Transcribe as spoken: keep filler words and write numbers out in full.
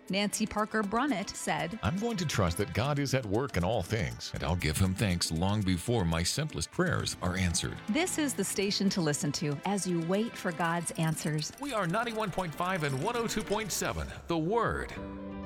Nancy Parker Brunnett said, I'm going to trust that God is at work in all things, and I'll give him thanks long before my simplest prayers are answered. This is the station to listen to as you wait for God's answers. We are ninety-one point five and one oh two point seven, The Word.